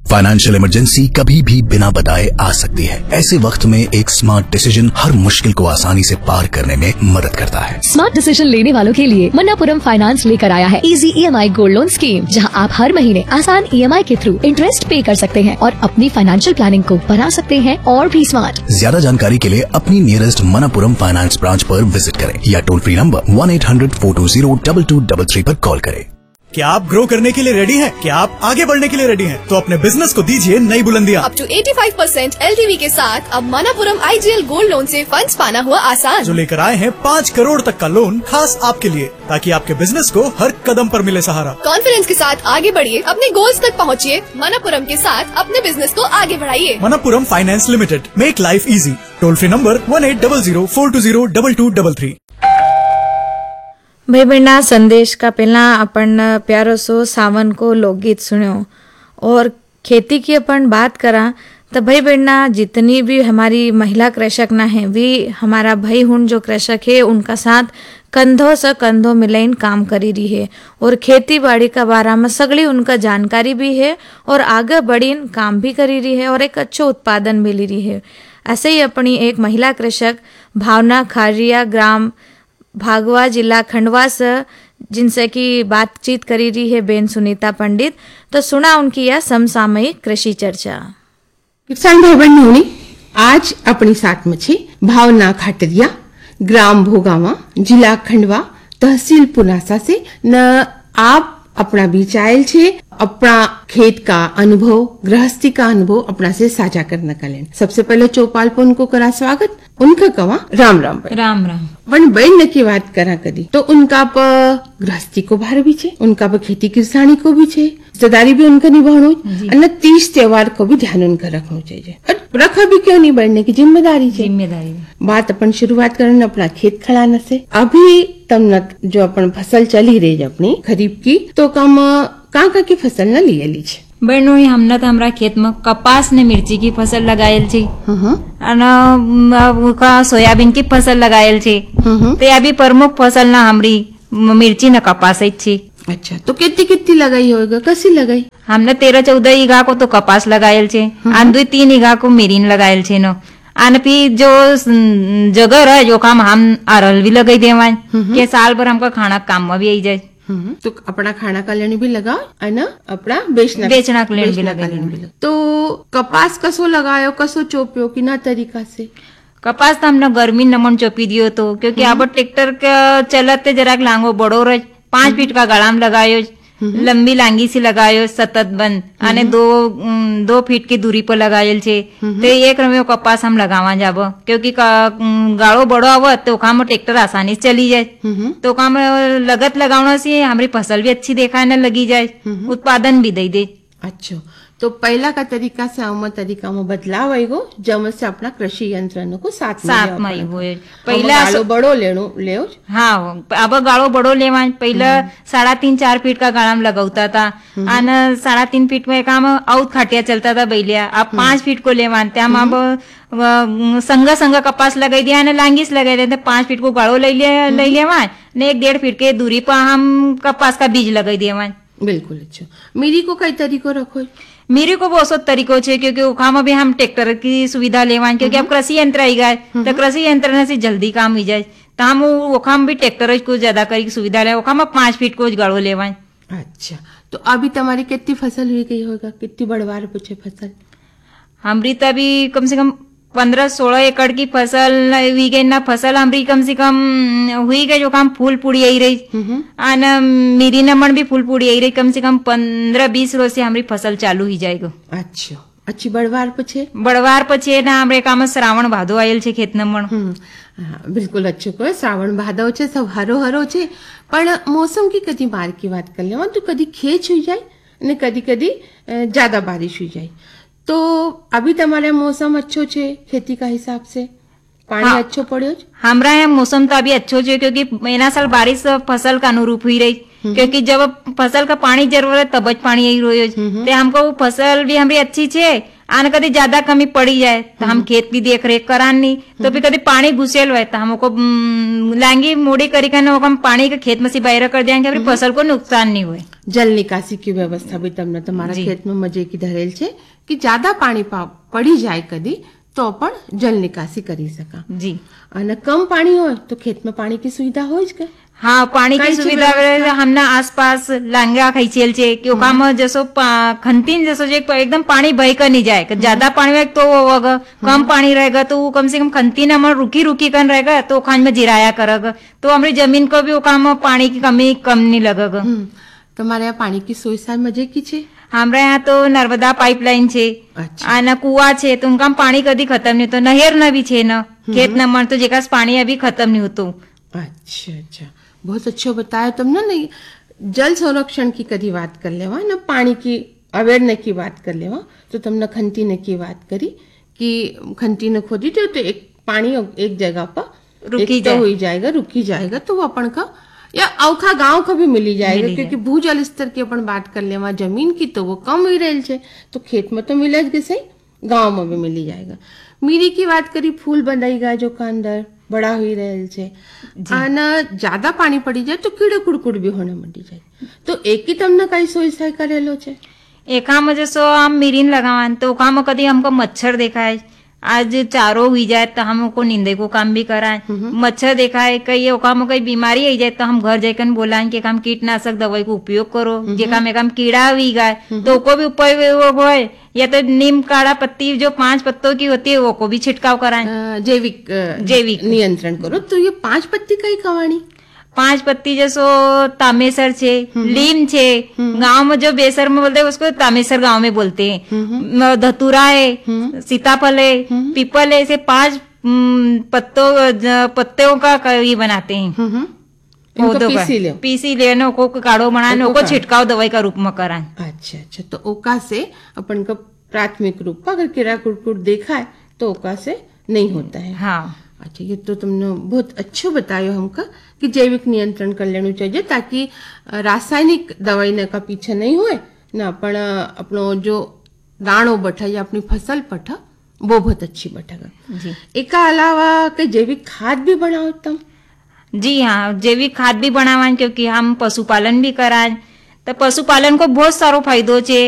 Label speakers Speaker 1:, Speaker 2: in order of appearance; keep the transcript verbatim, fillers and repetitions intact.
Speaker 1: Financial emergency कभी भी बिना बताए आ सकती है। ऐसे वक्त में एक स्मार्ट डिसीजन हर मुश्किल को आसानी से पार करने में मदद करता है।
Speaker 2: स्मार्ट डिसीजन लेने वालों के लिए मन्नापुरम फाइनेंस लेकर आया है easy EMI gold loan scheme, जहां आप हर महीने आसान ईएमआई के थ्रू इंटरेस्ट पे कर सकते हैं और अपनी फाइनेंशियल प्लानिंग को बना सकते हैं और भी स्मार्ट।
Speaker 1: ज्यादा जानकारी के लिए अपनी नियरेस्ट मन्नापुरम फाइनेंस ब्रांच पर विजिट करें या toll free number one eight hundred four to zero double two double three पर कॉल करें।
Speaker 3: क्या आप ग्रो करने के लिए रेडी हैं? क्या आप आगे बढ़ने के लिए रेडी हैं? तो अपने बिजनेस को दीजिए नई बुलंदियां।
Speaker 4: अप टू पचासी परसेंट एलटीवी के साथ अब मन्नापुरम आईजीएल गोल्ड लोन से फंड्स पाना हुआ आसान।
Speaker 3: जो लेकर आए हैं पाँच करोड़ तक का लोन खास आपके लिए, ताकि आपके बिजनेस को हर कदम पर मिले सहारा।
Speaker 4: कॉन्फिडेंस के साथ आगे बढ़िए, अपने गोल्स तक पहुँचिए। मन्नापुरम के साथ अपने बिजनेस को आगे बढ़ाइए।
Speaker 3: Manappuram finance limited, make life easy. Toll free number one eight double zero four to zero double two double three.
Speaker 5: भाई बहना संदेश का पहला अपन प्यारो सो सावन को लोकगीत सुनो और खेती की अपन बात करा तो भाई बहना जितनी भी हमारी महिला कृषक ना है वी हमारा भाई हुन जो कृषक है उनका साथ कंधों से कंधों मिलाइन काम करी रही है और खेती बाड़ी का बारे में सगड़ी उनका जानकारी भी है और आगे बढ़ी काम भी करी रही है और एक अच्छो उत्पादन मिली रही है। ऐसे ही अपनी एक महिला कृषक भावना खारिया ग्राम भागवा जिला खंडवा से जिनसे की बातचीत करी रही है बेन सुनीता पंडित। तो सुना उनकी यह समसामयिक कृषि चर्चा।
Speaker 6: किसान भाई बहनों, आज अपनी साथ में छे भावना खाटरिया ग्राम भोगावा जिला खंडवा तहसील पुनासा से न आप अपना विचार छे अपना खेत का अनुभव गृहस्थी का अनुभव अपना से साझा करने का लेन। सबसे पहले चौपाल पर उनको करा स्वागत। उनका कवा राम राम भाई।
Speaker 5: राम राम।
Speaker 6: वन बहन की बात करा करी तो उनका पर गृहस्थी को भार भी छे, उनका पर खेती किसानी को भी छे, रिश्तेदारी भी उनका निभानो और तीज त्योहार को भी ध्यान उनका रखना चाहिए और रखा भी क्यों नहीं बढ़ने की जिम्मेदारी छे।
Speaker 5: जिम्मेदारी
Speaker 6: बात अपन शुरुआत करने अपना खेत खड़ाना से। अभी तम जो अपन फसल चली रही अपनी खरीफ की तो कम कहाँ का की फसल न लिए लीजिए
Speaker 7: बहनों हमने तो हमारा खेत में कपास ने मिर्ची की फसल लगायल छे और सोयाबीन की फसल लगायल छे। तो अभी प्रमुख फसल ना हमारी मिर्ची न कपास छे।
Speaker 6: अच्छा, तो कितनी कितनी लगाई होगा, कैसी लगाई?
Speaker 7: हमने तेरह चौदह ईगा को तो कपास लगायल छे, आन दो तीन ईगा को मिरीन लगायल छे न। आन पी जो जगह रहे जो काम हम अरल भी लगाई देवा के साल भर हमका खाना काम में भी आई जाए।
Speaker 6: तो अपना खाना का लेने भी लगा है ना, अपना बेचना
Speaker 7: बेचना का लेने भी लगा।
Speaker 6: तो कपास कसो लगायो कसो चोपियो कि ना तरीका से?
Speaker 7: कपास तो हमने गर्मी नमन चोपी दियो तो क्योंकि अब ट्रैक्टर का चलते जरा लांगो बड़ो रह पांच फीट का गड़ाम लगायो, लंबी लांगी सी लगायो सतत बंद आने दो दो फीट की दूरी पर लगायल छे। तो एक रमे कपास हम लगावा जाबो क्योंकि गाड़ो बड़ो आव तो काम ट्रैक्टर आसानी से चली जाए। तो काम लगत लगावना से हमारी फसल भी अच्छी देखाने लगी जाए, उत्पादन भी दे दे।
Speaker 6: अच्छा, तो पहला का तरीका से अम तरीका में बदलाव आएगो जब से अपना कृषि यंत्रों को साथ में
Speaker 7: साथ में हो
Speaker 6: पहले गाड़ो बड़ो लेनो ले
Speaker 7: हाँ अब गाड़ो बड़ो लेवा पहले साढ़ा तीन चार फीट का गाड़ाम लगाता था आन साढ़ा तीन फीट में काम आउट खाटिया चलता था बैलिया। अब पांच फीट को लेवा हम अब संगा संगा कपास लगाई दिया ने लांगीस लगाई देते पांच फीट को गाड़ो ले ले ले लेवा ने एक डेढ़ फीट के दूरी पर हम कपास का बीज लगाई देवा।
Speaker 6: बिल्कुल। अच्छा, मेरी को कई तरीको रखो?
Speaker 7: मेरे को बहुत तरीकों छे क्योंकि उखाम भी हम ट्रैक्टर की सुविधा लेवा क्योंकि अब कृषि यंत्र आई गए तो कृषि यंत्र से जल्दी काम हो जाए तो हम उखाम भी ट्रैक्टर को ज्यादा करी सुविधा ले उखाम पांच फीट को गाड़ो लेवा।
Speaker 6: अच्छा, तो अभी तुम्हारी कितनी फसल हुई गई होगा, कितनी बढ़वार पूछे फसल?
Speaker 7: हमारी तो अभी कम से कम पंद्रह सोलह एकड़ की फसल हुई गई ना। फसल हमारी कम से कम हुई गई जो काम फूल पूड़ी आई रही आना मेरी नमन भी फूल पूड़ी आई रही। कम से कम पंद्रह बीस रोज से हमारी फसल चालू ही जाएगा।
Speaker 6: अच्छा, अच्छी बड़वार पछे
Speaker 7: बड़वार पछे ना हमारे काम श्रावण भादो आयल छे खेत नमन।
Speaker 6: हाँ, बिल्कुल अच्छो को श्रावण भादो छे सब हरो हरो छे पण मौसम की कदी बार की बात कर लेवा तो कदी खेच हुई जाए ने कदी कदी ज्यादा बारिश हुई जाए। तो अभी तुम्हारे मौसम अच्छो छे खेती का हिसाब से पानी हाँ, अच्छो पड़ो?
Speaker 7: हमारा यहाँ मौसम तो अभी अच्छो छे क्योंकि महीना साल बारिश फसल का अनुरूप हुई रही क्योंकि जब फसल का पानी जरूरत है तब पानी यही रोज तो हमको फसल भी हमारी अच्छी छे आने कभी ज्यादा कमी पड़ी जाए तो हम खेत की देख रेख करान नहीं तो फिर कभी पानी घुसेल हुआ तो हमको लांगी मोड़ी करी कर हम पानी के खेत में से बाहर कर देंगे फिर फसल को नुकसान नहीं हुए।
Speaker 6: जल निकासी की व्यवस्था भी तमने तुम्हारा खेत में मजे की धरेल छे कि ज्यादा पानी पड़ी जाए कदी तो अपन जल निकासी करी सका
Speaker 7: जी।
Speaker 6: और कम पानी हो तो खेत में पानी की सुविधा हो ज
Speaker 7: हाँ पानी की सुविधा हमने आसपास लांगा खैचेल छे कि ओकाम जसो खंतीन जसो जे एकदम पानी बह कर नहीं जाए ज्यादा पानी रहेगा तो होगा कम पानी रहेगा तो वो कम से कम खंतीन हमारे रुकी रुकी कर रहेगा तो ओखान में जिराया करेगा तो हमारी जमीन को भी ओकाम पानी की कमी कम नहीं लगेगा।
Speaker 6: तुम्हारे यहाँ पानी की सुविधा मजे की छे?
Speaker 7: हमारे यहाँ तो नर्मदा पाइपलाइन छे आना कुआ छे तो उनका पानी कभी खत्म नहीं होता नहर न भी छे न खेत न मन तो जेका पानी अभी खत्म नहीं होतो।
Speaker 6: अच्छा अच्छा बहुत अच्छा बताया तुमने। नहीं जल संरक्षण की कदी बात कर लेवा न पानी की अवेयरनेस की बात कर लेवा तो तुमने खंती ने की बात करी कि खंती ने खोदी तो, तो एक पानी एक जगह पर रुकी तो हो जाएगा रुकी जाएगा तो वो अपन का या औखा गांव का भी मिली जाएगा क्योंकि भूजल स्तर की अपन बात कर लेवा जमीन की तो वो कम ही रहे छे तो खेत में तो मिले के सही गांव में भी मिली जाएगा। मीरी की बात करी फूल बंधाईगा जो का अंदर बड़ा हुई रहे छे आना ज्यादा पानी पड़ी जाए तो कीड़े कुड़कुड़ भी होने मंडी जाए तो एक ही तमने कई सोई साई करेलो छे
Speaker 7: एका में जैसो हम मिरीन लगावन तो ओका में कदी हमको मच्छर देखा है आज चारों हुई जाए तो हमको नींदे को काम भी कराए मच्छर देखा है कई ओका में कई बीमारी आई जाए तो हम घर जाकर बोलाएं कि हम कीटनाशक दवाई को उपयोग करो जेका में हम कीड़ा हुई गए तो को भी उपयोग हो या तो नीम काढ़ा पत्ती जो पांच पत्तों की होती है वो को भी छिड़काव कराएं
Speaker 6: जैविक
Speaker 7: जैविक
Speaker 6: नियंत्रण करो। तो ये पांच पत्ती का ही कहानी
Speaker 7: पांच पत्ती जैसो तामेसर छे लीम छे गांव में जो बेसर में बोलते हैं उसको तामेसर गांव में बोलते हैं धतूरा है सीताफल है पीपल है ऐसे पांच पत्तों पत्तों का ये बनाते हैं
Speaker 6: पीसी ले
Speaker 7: पीसी लेने को काढ़ो बनाने को छिड़काव दवाई का रूप में कराएं।
Speaker 6: अच्छा अच्छा तो ओका से अपन का प्राथमिक रूप पर अगर कीड़ा कुड़कुड़ देखा है तो ओका से नहीं होता है।
Speaker 7: हाँ
Speaker 6: अच्छा ये तो तुमने बहुत अच्छा बताया हमका कि जैविक नियंत्रण कर लेना चाहिए ताकि रासायनिक दवाई न का पीछे नहीं हुए न अपन अपनो जो दाणो बैठा या अपनी फसल बैठा वो बहुत अच्छी बैठेगा। एक अलावा के जैविक खाद भी बनाओ तुम?
Speaker 7: जी हाँ जैविक खाद भी बनावा क्योंकि हम पशुपालन भी कराएं तो पशुपालन को बहुत सारो फायदो छे।